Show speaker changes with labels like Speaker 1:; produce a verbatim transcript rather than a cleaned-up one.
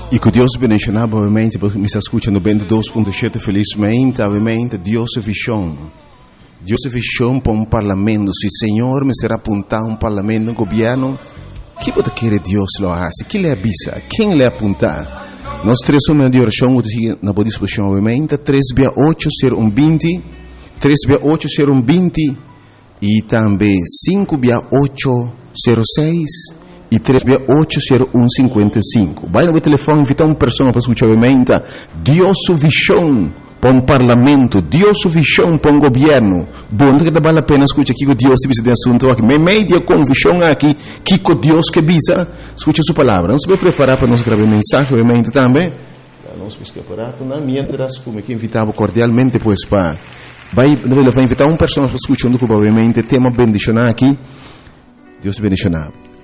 Speaker 1: E que Deus bendiga, obviamente, porque me está escutando vinte e dois ponto sete, felizmente, obviamente, Deus é visão. Deus é visão para um parlamento. Se o Senhor me será apontar um parlamento, um governo, que pode querer Deus lo hace? Que lhe avisa? Quem lhe apontar? Nós três somos de oração, na boa disposição, obviamente, três via oito zero um vinte, três via oito zero um vinte, e também cinco via oito zero seis, e três via oito zero um cinquenta e cinco. Vai no telefone, invitar uma pessoa para escutar, obviamente, Deus sua visão para um parlamento, Deus sua visão para um governo. Bom, que vale a pena escutar aqui que Deus se visita assunto aqui. Me media com visão aqui, que com Deus que visa, escuta sua palavra. Nós vamos preparar para nós gravar mensagem, obviamente, também. Nós vamos preparar, na minha como que invitava cordialmente, pois, para... Vai, vai invitar uma pessoa para escutar, obviamente, tema bendicionar aqui. Deus te bendicionar.